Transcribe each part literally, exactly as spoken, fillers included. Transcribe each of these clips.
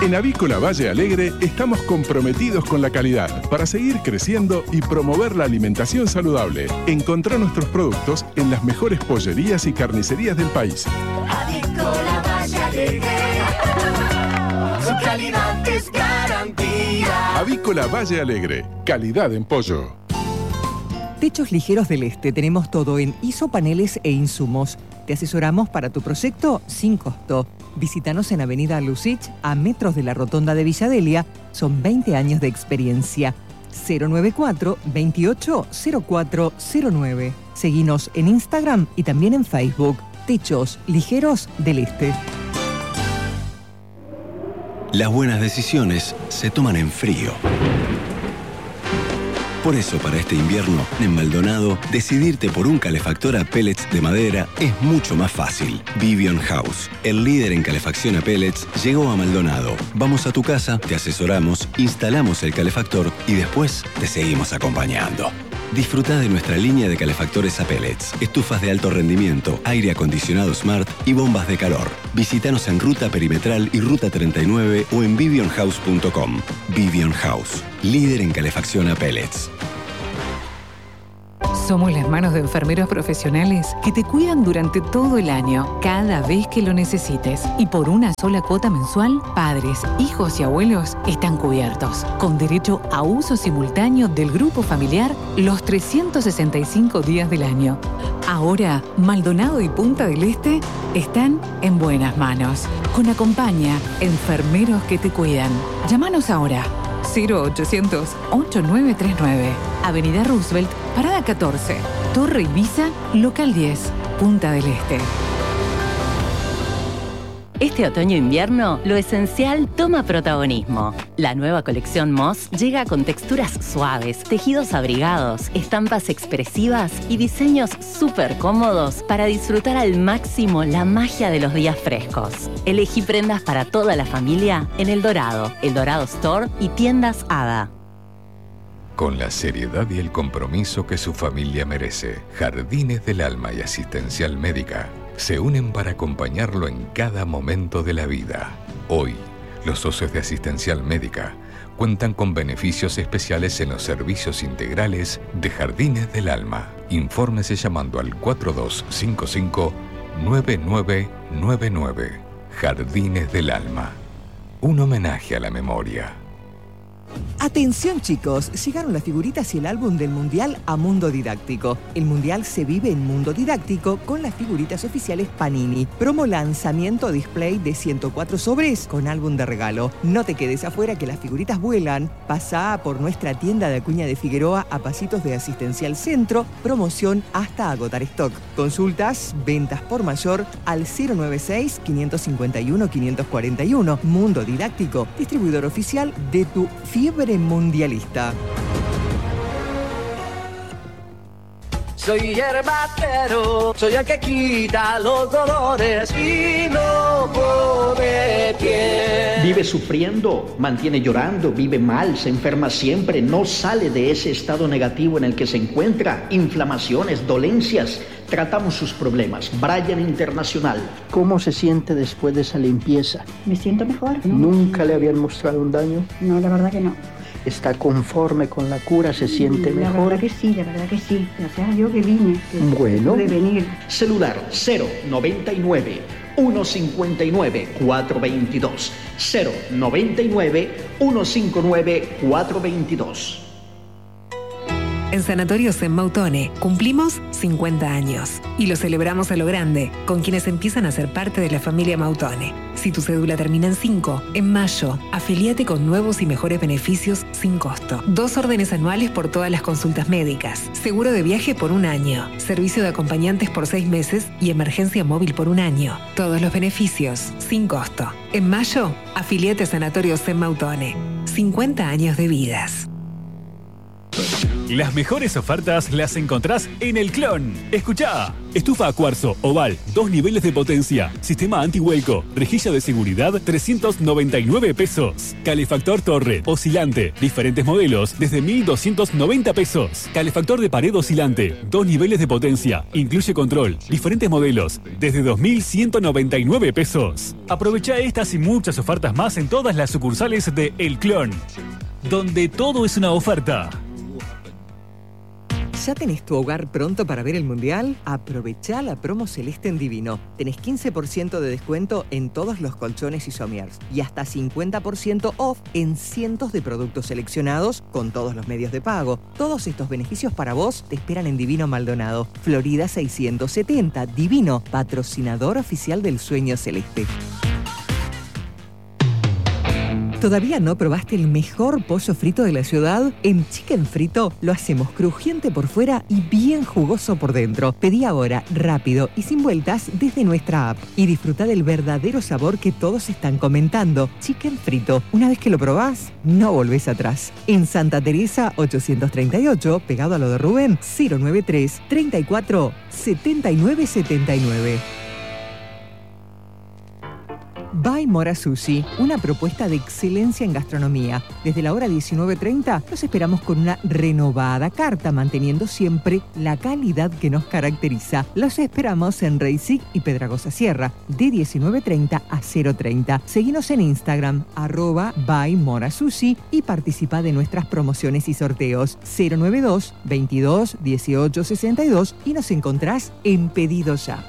En Avícola Valle Alegre estamos comprometidos con la calidad para seguir creciendo y promover la alimentación saludable. Encontrá nuestros productos en las mejores pollerías y carnicerías del país. Avícola Valle Alegre, su calidad es garantía. Avícola Valle Alegre, calidad en pollo. Techos Ligeros del Este, tenemos todo en isopaneles e insumos. Te asesoramos para tu proyecto sin costo. Visítanos en Avenida Lucich, a metros de la Rotonda de Villadelia. Son veinte años de experiencia. cero noventa y cuatro, veintiocho, cero cuatro cero nueve. Seguinos en Instagram y también en Facebook. Techos Ligeros del Este. Las buenas decisiones se toman en frío. Por eso, para este invierno, en Maldonado, decidirte por un calefactor a pellets de madera es mucho más fácil. Vivion House, el líder en calefacción a pellets, llegó a Maldonado. Vamos a tu casa, te asesoramos, instalamos el calefactor y después te seguimos acompañando. Disfruta de nuestra línea de calefactores a pellets, estufas de alto rendimiento, aire acondicionado Smart y bombas de calor. Visítanos en Ruta Perimetral y Ruta treinta y nueve o en vivion house punto com. Vivion House, líder en calefacción a pellets. Somos las manos de enfermeros profesionales que te cuidan durante todo el año, cada vez que lo necesites. Y por una sola cuota mensual, padres, hijos y abuelos están cubiertos, con derecho a uso simultáneo del grupo familiar los trescientos sesenta y cinco días del año. Ahora, Maldonado y Punta del Este están en buenas manos. Con Acompaña, enfermeros que te cuidan. Llámanos ahora. cero ochocientos, ocho nueve tres nueve. Avenida Roosevelt, Parada catorce. Torre Ibiza, Local diez. Punta del Este. Este otoño-invierno, lo esencial toma protagonismo. La nueva colección Moss llega con texturas suaves, tejidos abrigados, estampas expresivas y diseños súper cómodos para disfrutar al máximo la magia de los días frescos. Elegí prendas para toda la familia en El Dorado, El Dorado Store y tiendas Hada. Con la seriedad y el compromiso que su familia merece, Jardines del Alma y Asistencial Médica se unen para acompañarlo en cada momento de la vida. Hoy, los socios de Asistencial Médica cuentan con beneficios especiales en los servicios integrales de Jardines del Alma. Infórmese llamando al cuatro dos cinco cinco, nueve nueve nueve nueve. Jardines del Alma. Un homenaje a la memoria. Atención chicos, llegaron las figuritas y el álbum del Mundial a Mundo Didáctico. El Mundial se vive en Mundo Didáctico con las figuritas oficiales Panini. Promo lanzamiento display de ciento cuatro sobres con álbum de regalo. No te quedes afuera que las figuritas vuelan. Pasá por nuestra tienda de Acuña de Figueroa a pasitos de Asistencial Centro. Promoción hasta agotar stock. Consultas, ventas por mayor al cero noventa y seis, quinientos cincuenta y uno, quinientos cuarenta y uno. Mundo Didáctico, distribuidor oficial de tu fiebre mundialista. Soy herbatero, soy el que quita los dolores y no pone pie. Vive sufriendo, mantiene llorando, vive mal, se enferma siempre, no sale de ese estado negativo en el que se encuentra, inflamaciones, dolencias. Tratamos sus problemas. Bryan Internacional. ¿Cómo se siente después de esa limpieza? Me siento mejor, ¿no? ¿Nunca le habían mostrado un daño? No, la verdad que no. ¿Está conforme con la cura? ¿Se siente la mejor? La verdad que sí, la verdad que sí. Gracias a Dios que vine. Que bueno. Pude venir. Celular cero noventa y nueve, ciento cincuenta y nueve, cuatrocientos veintidós. cero noventa y nueve, ciento cincuenta y nueve, cuatrocientos veintidós. En Sanatorios en Mautone cumplimos cincuenta años y lo celebramos a lo grande con quienes empiezan a ser parte de la familia Mautone. Si tu cédula termina en cinco, en mayo, afilíate con nuevos y mejores beneficios sin costo. Dos órdenes anuales por todas las consultas médicas, seguro de viaje por un año, servicio de acompañantes por seis meses y emergencia móvil por un año. Todos los beneficios sin costo. En mayo, afilíate a Sanatorios en Mautone. cincuenta años de vidas. Las mejores ofertas las encontrás en El Clon. Escuchá. Estufa a cuarzo, oval, dos niveles de potencia, sistema anti-hueco, rejilla de seguridad, trescientos noventa y nueve pesos. Calefactor torre, oscilante, diferentes modelos, desde mil doscientos noventa pesos. Calefactor de pared oscilante, dos niveles de potencia, incluye control, diferentes modelos, desde dos mil ciento noventa y nueve pesos. Aprovecha estas y muchas ofertas más en todas las sucursales de El Clon, donde todo es una oferta. ¿Ya tenés tu hogar pronto para ver el Mundial? Aprovechá la promo Celeste en Divino. Tenés quince por ciento de descuento en todos los colchones y somiers y hasta cincuenta por ciento off en cientos de productos seleccionados con todos los medios de pago. Todos estos beneficios para vos te esperan en Divino Maldonado, Florida seiscientos setenta. Divino, patrocinador oficial del Sueño Celeste. ¿Todavía no probaste el mejor pollo frito de la ciudad? En Chicken Frito lo hacemos crujiente por fuera y bien jugoso por dentro. Pedí ahora, rápido y sin vueltas desde nuestra app. Y disfruta del verdadero sabor que todos están comentando. Chicken Frito. Una vez que lo probás, no volvés atrás. En Santa Teresa ochocientos treinta y ocho, pegado a lo de Rubén, cero noventa y tres, treinta y cuatro, setenta y nueve setenta y nueve. By Mora Sushi, una propuesta de excelencia en gastronomía. Desde la hora diecinueve treinta los esperamos con una renovada carta, manteniendo siempre la calidad que nos caracteriza. Los esperamos en Reisig y Pedragosa Sierra, de diecinueve treinta a cero treinta. Seguinos en Instagram, arroba By Mora Sushi, y participa de nuestras promociones y sorteos. cero noventa y dos, veintidós, dieciocho sesenta y dos y nos encontrás en Pedido Ya.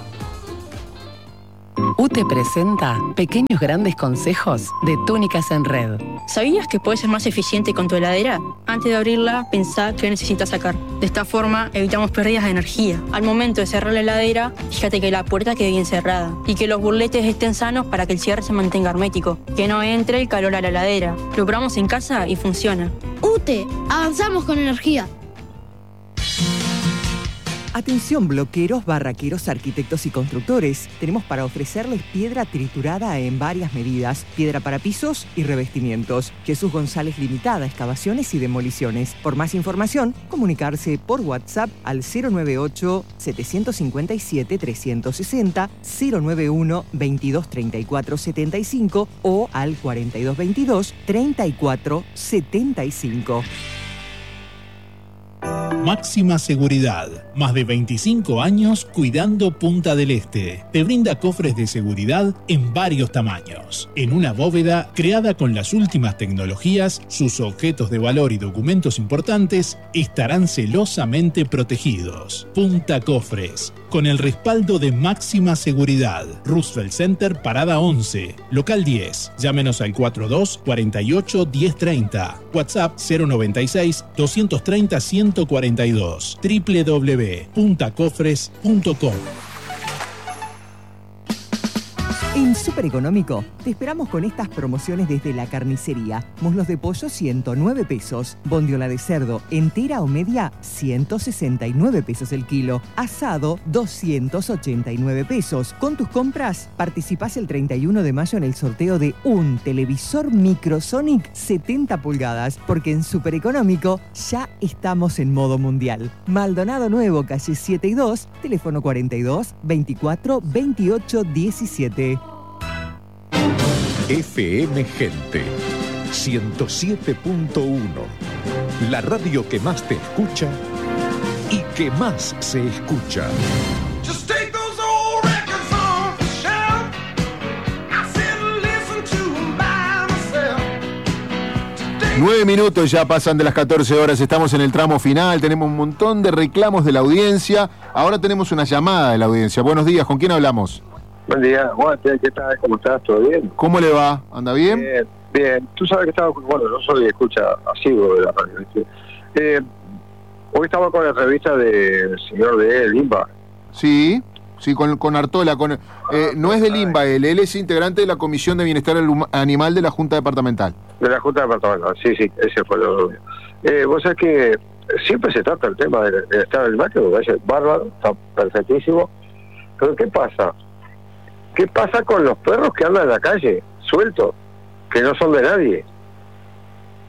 U T E presenta Pequeños Grandes Consejos de Túnicas en Red. ¿Sabías que puedes ser más eficiente con tu heladera? Antes de abrirla, pensá qué necesitas sacar. De esta forma, evitamos pérdidas de energía. Al momento de cerrar la heladera, fíjate que la puerta quede bien cerrada y que los burletes estén sanos para que el cierre se mantenga hermético. Que no entre el calor a la heladera. Lo probamos en casa y funciona. U T E, avanzamos con energía. Atención bloqueros, barraqueros, arquitectos y constructores. Tenemos para ofrecerles piedra triturada en varias medidas, piedra para pisos y revestimientos. Jesús González Limitada, excavaciones y demoliciones. Por más información, comunicarse por WhatsApp al cero noventa y ocho, setecientos cincuenta y siete, trescientos sesenta, cero noventa y uno, veintidós treinta y cuatro setenta y cinco o al cuarenta y dos veintidós, treinta y cuatro setenta y cinco. Máxima Seguridad. Más de veinticinco años cuidando Punta del Este. Te brinda cofres de seguridad en varios tamaños. En una bóveda creada con las últimas tecnologías, sus objetos de valor y documentos importantes estarán celosamente protegidos. Punta Cofres. Con el respaldo de Máxima Seguridad. Roosevelt Center, Parada once. Local diez. Llámenos al cuarenta y dos, cuarenta y ocho, diez treinta. WhatsApp cero noventa y seis, doscientos treinta, ciento cuarenta y dos. doble u doble u doble u punto punta cofres punto com. En Super Económico te esperamos con estas promociones desde la carnicería. Muslos de pollo ciento nueve pesos, bondiola de cerdo entera o media ciento sesenta y nueve pesos el kilo, asado doscientos ochenta y nueve pesos. Con tus compras participás el treinta y uno de mayo en el sorteo de un televisor Microsonic setenta pulgadas, porque en Super Económico ya estamos en modo mundial. Maldonado Nuevo, calle siete y dos, teléfono cuarenta y dos, veinticuatro, veintiocho, diecisiete. F M Gente ciento siete punto uno, la radio que más te escucha y que más se escucha. Nueve minutos ya pasan de las catorce horas, estamos en el tramo final, tenemos un montón de reclamos de la audiencia. Ahora tenemos una llamada de la audiencia. Buenos días, ¿con quién hablamos? Buen día, Juan, ¿qué tal? ¿Cómo estás? ¿Todo bien? ¿Cómo le va? ¿Anda bien? Bien, bien. Tú sabes que estaba, bueno, no soy escucha asiduo de la radio. ¿Sí? Eh, hoy estaba con la revista del señor de Limba. Sí, sí, con, con Artola. Con, eh, no es de Limba, él, él es integrante de la Comisión de Bienestar Animal de la Junta Departamental. De la Junta Departamental, sí, sí, ese fue lo mío. Eh, vos sabés que siempre se trata el tema del estado del macho, que es bárbaro, está perfectísimo. Pero ¿qué pasa? ¿Qué pasa con los perros que andan en la calle, sueltos, que no son de nadie?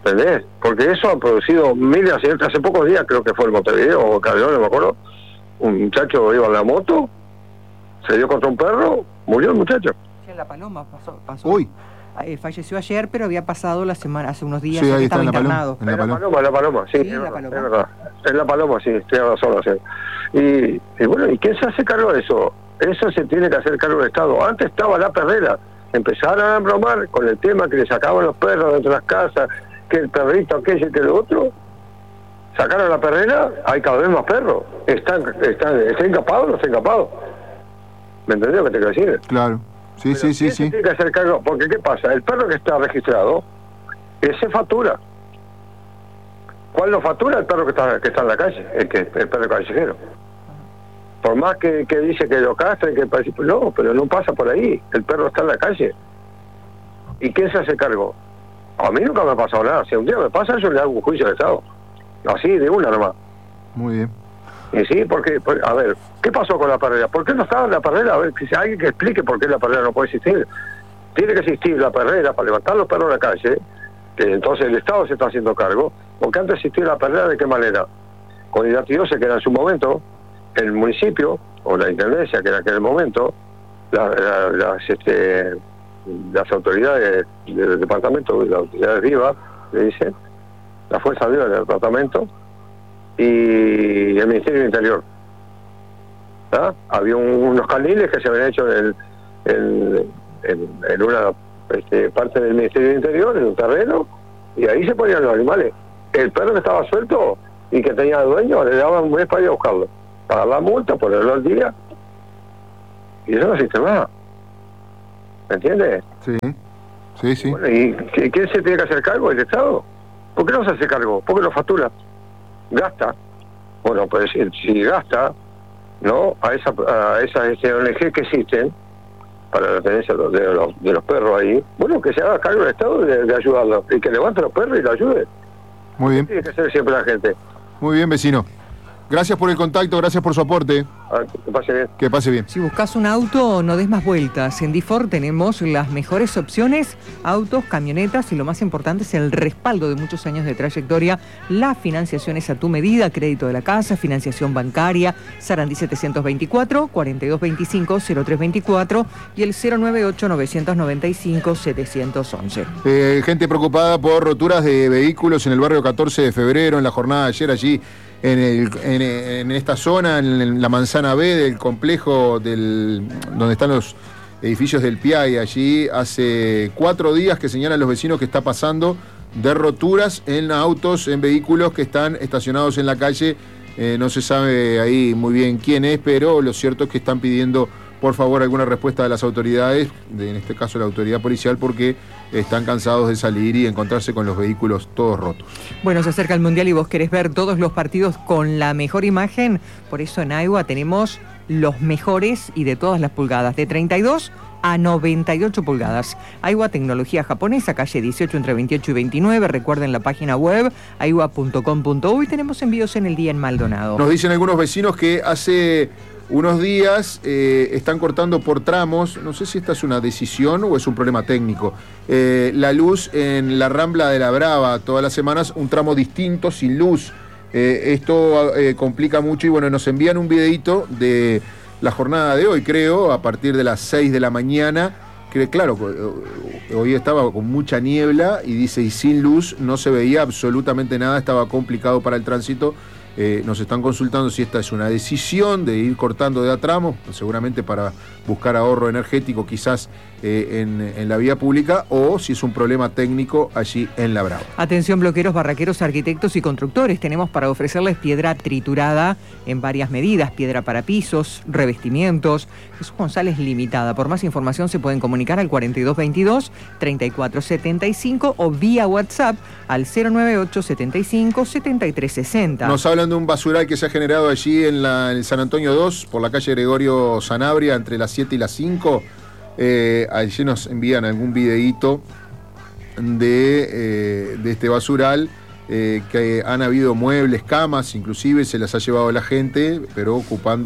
¿Entendés? Porque eso ha producido miles de accidentes. Hace pocos días, creo que fue en Montevideo o Calderón, no me acuerdo, un muchacho iba en la moto, se dio contra un perro, murió el muchacho. Sí, en La Paloma pasó. pasó. Uy. Eh, falleció ayer, pero había pasado la semana, hace unos días, Sí, que ahí estaba está, en La internado. Paloma. En la Paloma, en la Paloma, sí, Sí, es, en La verdad, Paloma. es verdad. En la Paloma, sí, tiene razón. Sí. Y, y bueno, ¿y quién se hace cargo de eso? Eso se tiene que hacer cargo del Estado. Antes estaba la perrera, empezaron a bromar con el tema que le sacaban los perros dentro de las casas, que el perrito aquello y que el otro. Sacaron la perrera, hay cada vez más perros. Están, están, ¿Está encapado o no está encapado? ¿Me entendió lo que te quiero decir? Claro. Sí, Pero sí, sí, ¿quién sí. se tiene que hacer cargo? Porque ¿qué pasa? El perro que está registrado, ese factura. ¿Cuál lo factura? El perro que está, que está en la calle, el, que, el perro callejero. Por más que, que dice que lo castra y que parece, no, pero no pasa por ahí. El perro está en la calle. ¿Y quién se hace cargo? A mí nunca me ha pasado nada. Si un día me pasa, yo le hago un juicio de Estado. Así, de una nomás. Muy bien. Y sí, porque, a ver, ¿qué pasó con la perrera? ¿Por qué no estaba en la perrera? A ver, que si alguien que explique por qué la perrera no puede existir. Tiene que existir la perrera para levantar los perros a la calle, que entonces el Estado se está haciendo cargo, porque antes existía la perrera, ¿de qué manera? Con el actividad que era en su momento, el municipio, o la intendencia, que era en aquel momento, la, la, las, este, las autoridades del departamento, las autoridades vivas, le dicen, la fuerza viva del departamento, y el Ministerio del Interior. ¿Ah? Había un, unos caniles que se habían hecho en, el, en, en, en una este, parte del Ministerio del Interior, en un terreno, y ahí se ponían los animales. El perro que estaba suelto y que tenía dueño, le daban un mes para ir a buscarlo, pagar la multa, ponerlo al día, y eso no existe más. ¿Me entiendes? Sí, sí, sí. Bueno, ¿y quién se tiene que hacer cargo? ¿El Estado? ¿Por qué no se hace cargo? ¿Por qué lo factura? Gasta. Bueno, pues si, si gasta, ¿no? A, esa, a esas este, O N G que existen para la tenencia de los, de, los, de los perros ahí, bueno, que se haga cargo del Estado de, de ayudarlos y que levante los perros y lo ayude. Muy bien. Tiene que ser siempre la gente. Muy bien, vecino. Gracias por el contacto, gracias por su aporte. A ver, que pase bien. Que pase bien. Si buscas un auto, no des más vueltas. En D-Ford tenemos las mejores opciones, autos, camionetas y lo más importante es el respaldo de muchos años de trayectoria. La financiación es a tu medida, crédito de la casa, financiación bancaria, Sarandí setecientos veinticuatro, cuarenta y dos veinticinco, cero tres veinticuatro y el cero noventa y ocho, novecientos noventa y cinco, setecientos once. Eh, gente preocupada por roturas de vehículos en el barrio catorce de febrero, en la jornada de ayer allí en, el, en, en esta zona, en la manzana B del complejo del, donde están los edificios del P I A Y. Allí hace cuatro días que señalan los vecinos que está pasando de roturas en autos, en vehículos que están estacionados en la calle. Eh, no se sabe ahí muy bien quién es, pero lo cierto es que están pidiendo por favor alguna respuesta de las autoridades, de, en este caso la autoridad policial, porque están cansados de salir y encontrarse con los vehículos todos rotos. Bueno, se acerca el Mundial y vos querés ver todos los partidos con la mejor imagen, por eso en Aiwa tenemos los mejores y de todas las pulgadas, de treinta y dos a noventa y ocho pulgadas. Aiwa Tecnología Japonesa, calle dieciocho entre veintiocho y veintinueve. Recuerden la página web aiwa punto com punto u y tenemos envíos en el día en Maldonado. Nos dicen algunos vecinos que hace unos días eh, están cortando por tramos, no sé si esta es una decisión o es un problema técnico, eh, la luz en la Rambla de la Brava, todas las semanas un tramo distinto sin luz. Eh, esto eh, complica mucho y bueno, nos envían un videito de la jornada de hoy, creo, a partir de las seis de la mañana, que claro, hoy estaba con mucha niebla y dice, y sin luz no se veía absolutamente nada, estaba complicado para el tránsito. Eh, nos están consultando si esta es una decisión de ir cortando de a tramos, seguramente para buscar ahorro energético quizás eh, en, en la vía pública, o si es un problema técnico allí en La Brava. Atención bloqueros, barraqueros, arquitectos y constructores. Tenemos para ofrecerles piedra triturada en varias medidas, piedra para pisos, revestimientos. Jesús González Limitada. Por más información se pueden comunicar al cuarenta y dos veintidós, treinta y cuatro setenta y cinco o vía WhatsApp al cero noventa y ocho setenta y cinco setenta y tres sesenta. Nos hablan de un basural que se ha generado allí en, la, en San Antonio dos, por la calle Gregorio Sanabria, entre las siete y las cinco. Eh, allí nos envían algún videíto de, eh, de este basural, eh, que han habido muebles, camas, inclusive se las ha llevado la gente, pero ocupando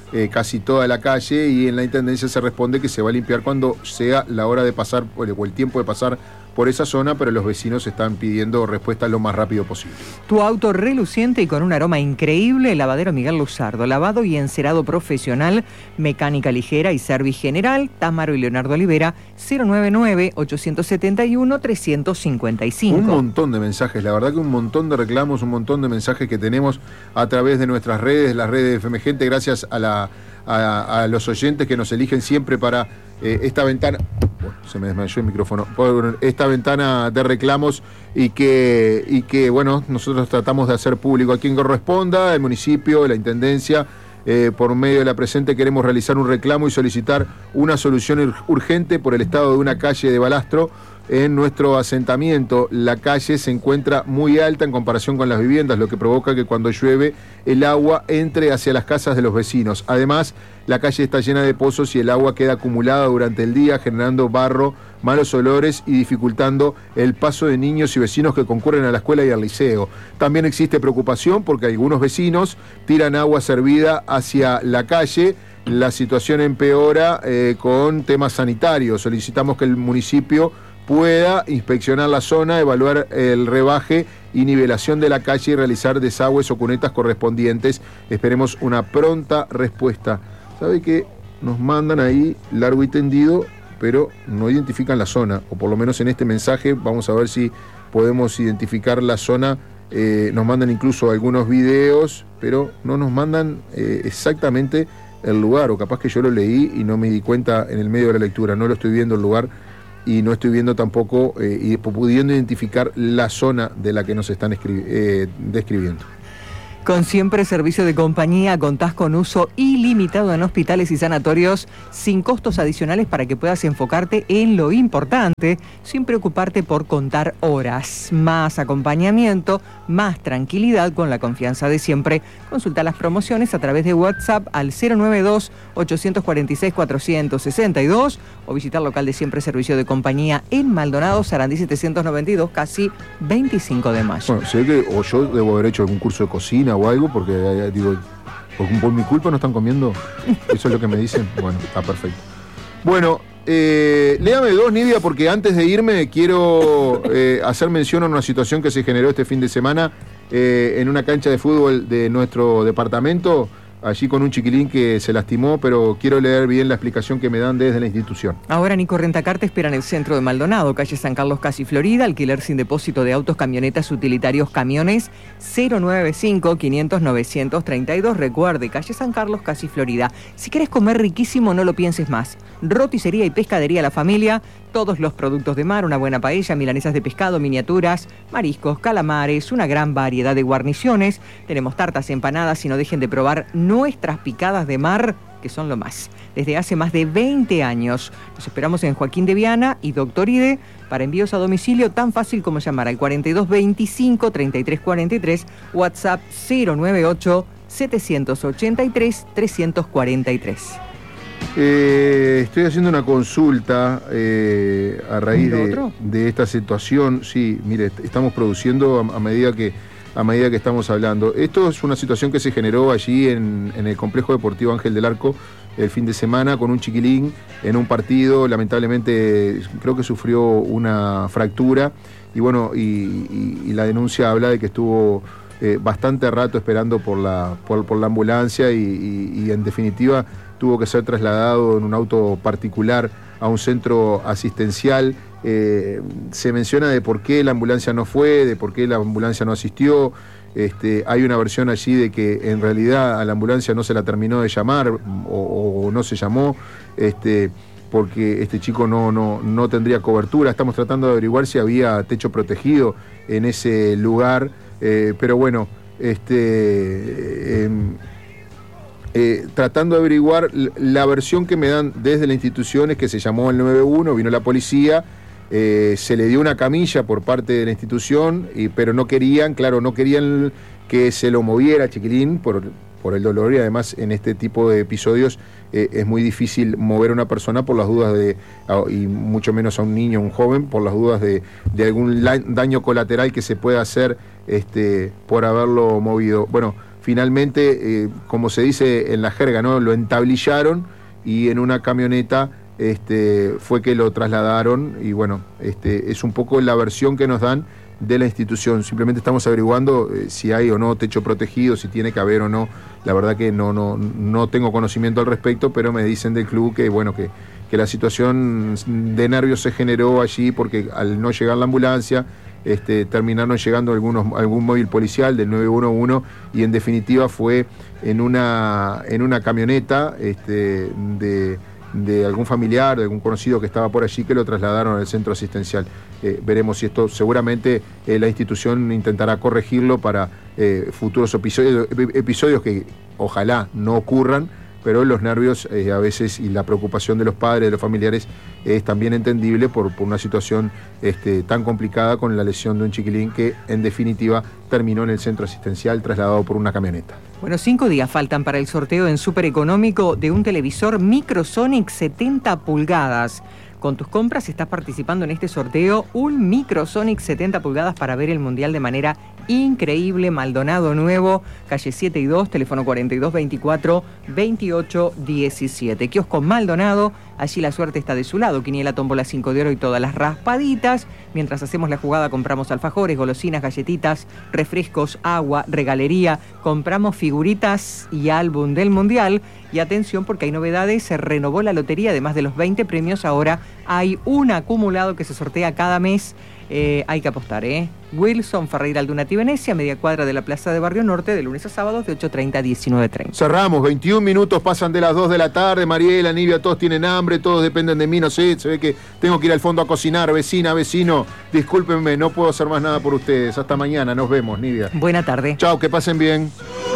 eh, casi toda la calle, y en la Intendencia se responde que se va a limpiar cuando sea la hora de pasar o el tiempo de pasar por esa zona, pero los vecinos están pidiendo respuesta lo más rápido posible. Tu auto reluciente y con un aroma increíble, Lavadero Miguel Luzardo, lavado y encerado profesional, mecánica ligera y service general, Támaro y Leonardo Olivera, cero noventa y nueve, ochocientos setenta y uno, trescientos cincuenta y cinco. Un montón de mensajes, la verdad que un montón de reclamos, un montón de mensajes que tenemos a través de nuestras redes, las redes de F M Gente, gracias a, la, a, a los oyentes que nos eligen siempre para eh, esta ventana. Bueno, se me desmayó el micrófono. Por esta ventana de reclamos y que, y que, bueno, nosotros tratamos de hacer público a quien corresponda, el municipio, la intendencia. Eh, por medio de la presente queremos realizar un reclamo y solicitar una solución urgente por el estado de una calle de balastro en nuestro asentamiento. La calle se encuentra muy alta en comparación con las viviendas, lo que provoca que cuando llueve el agua entre hacia las casas de los vecinos. Además, la calle está llena de pozos y el agua queda acumulada durante el día, generando barro, malos olores y dificultando el paso de niños y vecinos que concurren a la escuela y al liceo. También existe preocupación porque algunos vecinos tiran agua servida hacia la calle. La situación empeora eh, con temas sanitarios. Solicitamos que el municipio pueda inspeccionar la zona, evaluar el rebaje y nivelación de la calle y realizar desagües o cunetas correspondientes. Esperemos una pronta respuesta. ¿Sabe qué? Nos mandan ahí largo y tendido, pero no identifican la zona, o por lo menos en este mensaje vamos a ver si podemos identificar la zona. Eh, nos mandan incluso algunos videos, pero no nos mandan eh, exactamente el lugar, o capaz que yo lo leí y no me di cuenta en el medio de la lectura. No lo estoy viendo el lugar y no estoy viendo tampoco eh, y pudiendo identificar la zona de la que nos están eh, describiendo. Con Siempre Servicio de Compañía contás con uso ilimitado en hospitales y sanatorios sin costos adicionales para que puedas enfocarte en lo importante sin preocuparte por contar horas. Más acompañamiento, más tranquilidad con la confianza de siempre. Consulta las promociones a través de WhatsApp al cero noventa y dos, ochocientos cuarenta y seis, cuatrocientos sesenta y dos o visitar local de Siempre Servicio de Compañía en Maldonado, Sarandí setecientos noventa y dos, casi veinticinco de mayo. Bueno, sé que o yo debo haber hecho algún curso de cocina o algo, porque eh, digo, por, por mi culpa no están comiendo. Eso es lo que me dicen. Bueno, está perfecto. Bueno, eh, léame dos, Nidia, porque antes de irme quiero eh, hacer mención a una situación que se generó este fin de semana eh, en una cancha de fútbol de nuestro departamento, allí con un chiquilín que se lastimó, pero quiero leer bien la explicación que me dan desde la institución. Ahora Nico Rentacar te espera en el centro de Maldonado, calle San Carlos, casi Florida, alquiler sin depósito de autos, camionetas, utilitarios, camiones, cero noventa y cinco, quinientos, novecientos treinta y dos. Recuerde, calle San Carlos, casi Florida. Si querés comer riquísimo, no lo pienses más. Roticería y pescadería La Familia, todos los productos de mar, una buena paella, milanesas de pescado, miniaturas, mariscos, calamares, una gran variedad de guarniciones. Tenemos tartas, empanadas y no dejen de probar nuestras picadas de mar, que son lo más. Desde hace más de veinte años. Nos esperamos en Joaquín de Viana y Doctor Ide para envíos a domicilio tan fácil como llamar al cuarenta y dos veinticinco, treinta y tres cuarenta y tres, WhatsApp cero noventa y ocho, setecientos ochenta y tres, trescientos cuarenta y tres. Eh, estoy haciendo una consulta eh, a raíz de, de esta situación. Sí, mire, estamos produciendo a, a medida que a medida que estamos hablando. Esto es una situación que se generó allí en, en el Complejo Deportivo Ángel del Arco el fin de semana con un chiquilín en un partido. Lamentablemente creo que sufrió una fractura y bueno, y, y, y la denuncia habla de que estuvo eh, bastante rato esperando por la, por, por la ambulancia y, y, y en definitiva tuvo que ser trasladado en un auto particular a un centro asistencial. Eh, se menciona de por qué la ambulancia no fue, de por qué la ambulancia no asistió. Este, hay una versión allí de que en realidad a la ambulancia no se la terminó de llamar o, o no se llamó este, porque este chico no, no, no tendría cobertura. Estamos tratando de averiguar si había techo protegido en ese lugar, eh, pero bueno, este... Eh, Eh, tratando de averiguar la versión que me dan desde la institución es que se llamó al nueve uno, vino la policía, eh, se le dio una camilla por parte de la institución, y, pero no querían, claro, no querían que se lo moviera chiquilín por, por el dolor, y además en este tipo de episodios eh, es muy difícil mover a una persona por las dudas de, y mucho menos a un niño, un joven, por las dudas de, de algún daño colateral que se pueda hacer este, por haberlo movido. Bueno, finalmente, eh, como se dice en la jerga, ¿no? Lo entablillaron y en una camioneta este, fue que lo trasladaron y bueno, este, es un poco la versión que nos dan de la institución. Simplemente estamos averiguando eh, si hay o no techo protegido, si tiene que haber o no. La verdad que no, no, no tengo conocimiento al respecto, pero me dicen del club que bueno, que, que la situación de nervios se generó allí porque al no llegar la ambulancia, este, terminaron llegando algunos, algún móvil policial del nueve uno uno y en definitiva fue en una, en una camioneta este, de, de algún familiar, de algún conocido que estaba por allí, que lo trasladaron al centro asistencial. Eh, veremos si esto, seguramente eh, la institución intentará corregirlo para eh, futuros episodios, episodios que ojalá no ocurran, pero los nervios eh, a veces y la preocupación de los padres, de los familiares, eh, es también entendible por, por una situación este, tan complicada con la lesión de un chiquilín que en definitiva terminó en el centro asistencial trasladado por una camioneta. Bueno, cinco días faltan para el sorteo en Súper Económico de un televisor Microsonic setenta pulgadas. Con tus compras estás participando en este sorteo, un Microsonic setenta pulgadas para ver el Mundial de manera increíble. Maldonado Nuevo, calle siete y dos, teléfono cuarenta y dos veinticuatro veintiocho diecisiete. Kiosco Maldonado, allí la suerte está de su lado. Quiniela, tómbola, cinco de oro y todas las raspaditas. Mientras hacemos la jugada compramos alfajores, golosinas, galletitas, refrescos, agua, regalería. Compramos figuritas y álbum del Mundial. Y atención porque hay novedades, se renovó la lotería, además de los veinte premios, ahora hay un acumulado que se sortea cada mes. Eh, hay que apostar, ¿eh? Wilson Ferreira Aldunati Venecia, media cuadra de la Plaza de Barrio Norte, de lunes a sábados de ocho treinta a diecinueve treinta. Cerramos, veintiún minutos pasan de las dos de la tarde. Mariela, Nivia, todos tienen hambre, todos dependen de mí, no sé, se ve que tengo que ir al fondo a cocinar. Vecina, vecino, discúlpenme, no puedo hacer más nada por ustedes. Hasta mañana, nos vemos, Nivia. Buena tarde. Chao, que pasen bien.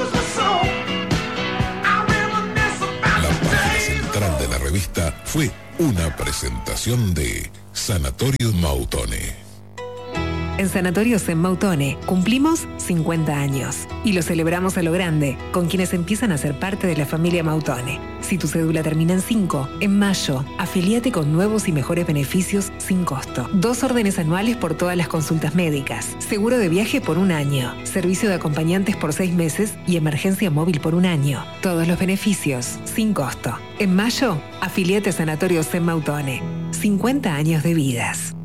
De la revista fue una presentación de Sanatorios Mautone. En Sanatorios en Mautone cumplimos cincuenta años y lo celebramos a lo grande con quienes empiezan a ser parte de la familia Mautone. Si tu cédula termina en cinco, en mayo, afiliate con nuevos y mejores beneficios sin costo. Dos órdenes anuales por todas las consultas médicas, seguro de viaje por un año, servicio de acompañantes por seis meses y emergencia móvil por un año. Todos los beneficios sin costo. En mayo, afiliate a Sanatorios en Mautone. cincuenta años de vidas.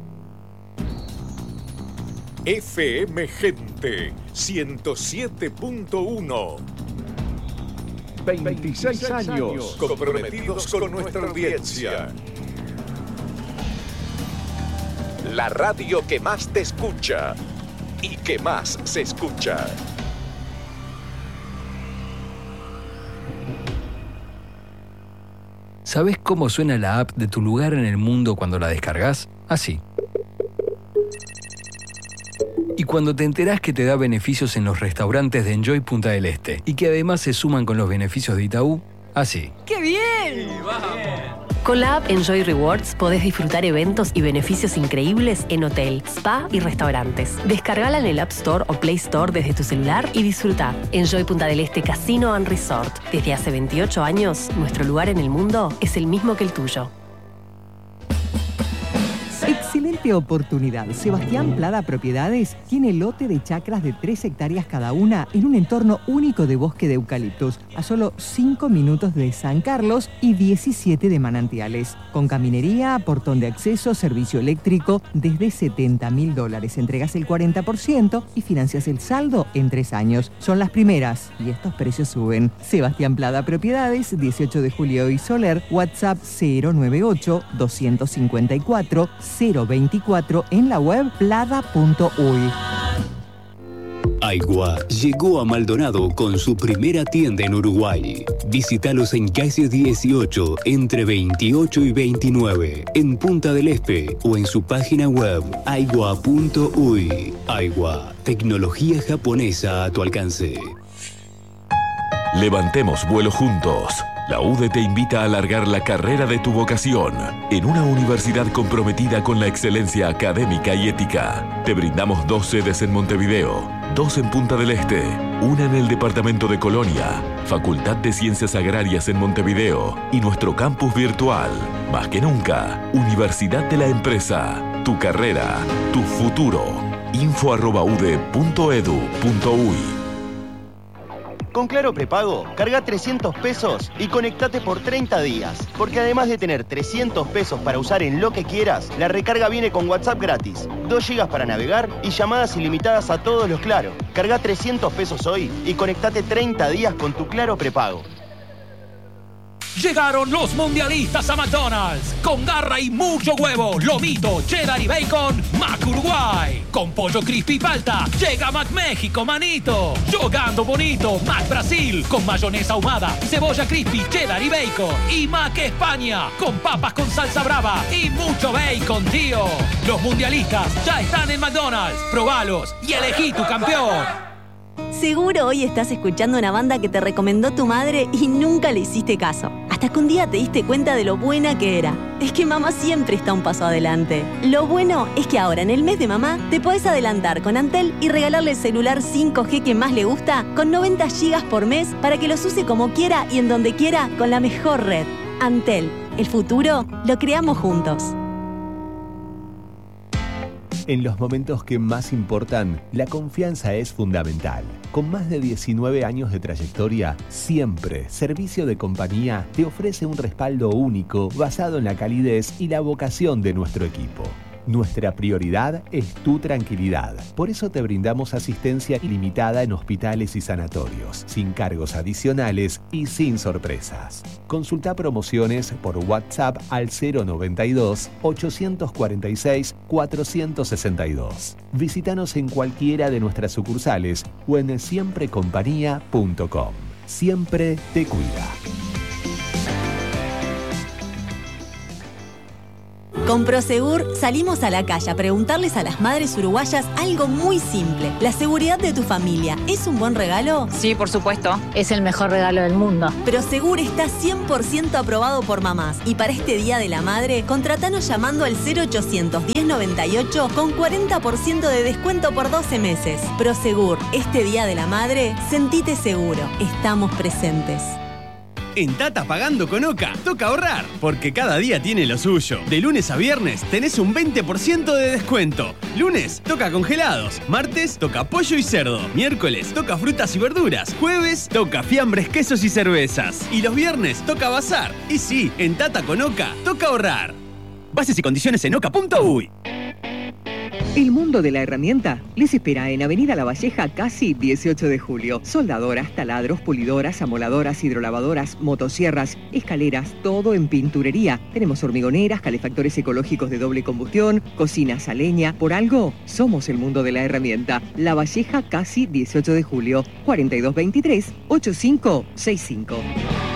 F M Gente ciento siete punto uno. veintiséis años comprometidos con nuestra audiencia. La radio que más te escucha y que más se escucha. ¿Sabés cómo suena la app de Tu Lugar en el Mundo cuando la descargas? Así. Y cuando te enterás que te da beneficios en los restaurantes de Enjoy Punta del Este y que además se suman con los beneficios de Itaú, así. ¡Qué bien! Con la app Enjoy Rewards podés disfrutar eventos y beneficios increíbles en hotel, spa y restaurantes. Descargala en el App Store o Play Store desde tu celular y disfruta. Enjoy Punta del Este Casino and Resort. Desde hace veintiocho años, nuestro lugar en el mundo es el mismo que el tuyo. Excelente oportunidad. Sebastián Plada Propiedades tiene lote de chacras de tres hectáreas cada una en un entorno único de bosque de eucaliptos, a solo cinco minutos de San Carlos y diecisiete de Manantiales. Con caminería, portón de acceso, servicio eléctrico, desde setenta mil dólares. Entregas el cuarenta por ciento y financias el saldo en tres años. Son las primeras y estos precios suben. Sebastián Plada Propiedades, dieciocho de julio y Soler, WhatsApp cero nueve ocho dos cinco cuatro cero veinticuatro, en la web plada punto uy. Aigua llegó a Maldonado con su primera tienda en Uruguay. Visítalos en calle dieciocho, entre veintiocho y veintinueve, en Punta del Este, o en su página web aigua punto uy. Aigua, tecnología japonesa a tu alcance. Levantemos vuelo juntos. La U D E te invita a alargar la carrera de tu vocación en una universidad comprometida con la excelencia académica y ética. Te brindamos dos sedes en Montevideo, dos en Punta del Este, una en el departamento de Colonia, Facultad de Ciencias Agrarias en Montevideo y nuestro campus virtual. Más que nunca, Universidad de la Empresa. Tu carrera, tu futuro. info arroba ude punto edu punto uy. con Claro Prepago, carga trescientos pesos y conectate por treinta días. Porque además de tener trescientos pesos para usar en lo que quieras, la recarga viene con WhatsApp gratis, dos gigas para navegar y llamadas ilimitadas a todos los Claro. Carga trescientos pesos hoy y conectate treinta días con tu Claro Prepago. Llegaron los mundialistas a McDonald's. Con garra y mucho huevo, lomito, cheddar y bacon, Mac Uruguay. Con pollo crispy y palta, llega Mac México, manito. Jugando bonito, Mac Brasil. Con mayonesa ahumada, cebolla crispy, cheddar y bacon. Y Mac España, con papas con salsa brava y mucho bacon, tío. Los mundialistas ya están en McDonald's. Probalos y elegí tu campeón. Seguro hoy estás escuchando una banda que te recomendó tu madre y nunca le hiciste caso. Hasta que un día te diste cuenta de lo buena que era. Es que mamá siempre está un paso adelante. Lo bueno es que ahora en el mes de mamá te podés adelantar con Antel y regalarle el celular cinco G que más le gusta con noventa gigas por mes para que los use como quiera y en donde quiera con la mejor red. Antel, el futuro lo creamos juntos. En los momentos que más importan, la confianza es fundamental. Con más de diecinueve años de trayectoria, siempre Servicio de Compañía te ofrece un respaldo único basado en la calidez y la vocación de nuestro equipo. Nuestra prioridad es tu tranquilidad. Por eso te brindamos asistencia ilimitada en hospitales y sanatorios, sin cargos adicionales y sin sorpresas. Consulta promociones por WhatsApp al cero noventa y dos, ochocientos cuarenta y seis, cuatrocientos sesenta y dos. Visítanos en cualquiera de nuestras sucursales o en siempre compañía punto com. Siempre te cuida. Con Prosegur salimos a la calle a preguntarles a las madres uruguayas algo muy simple. ¿La seguridad de tu familia es un buen regalo? Sí, por supuesto. Es el mejor regalo del mundo. Prosegur está cien por ciento aprobado por mamás. Y para este Día de la Madre, contratanos llamando al cero ochocientos diez noventa y ocho con cuarenta por ciento de descuento por doce meses. Prosegur, este Día de la Madre, sentite seguro. Estamos presentes. En Tata Pagando con Oca, toca ahorrar, porque cada día tiene lo suyo. De lunes a viernes tenés un veinte por ciento de descuento. Lunes toca congelados, martes toca pollo y cerdo, miércoles toca frutas y verduras, jueves toca fiambres, quesos y cervezas. Y los viernes toca bazar. Y sí, en Tata con Oca, toca ahorrar. Bases y condiciones en oca punto uy. El mundo de la herramienta les espera en Avenida La Valleja, casi dieciocho de julio. Soldadoras, taladros, pulidoras, amoladoras, hidrolavadoras, motosierras, escaleras, todo en pinturería. Tenemos hormigoneras, calefactores ecológicos de doble combustión, cocinas a leña. Por algo, somos el mundo de la herramienta. La Valleja, casi dieciocho de julio, cuarenta y dos veintitrés, ochenta y cinco sesenta y cinco.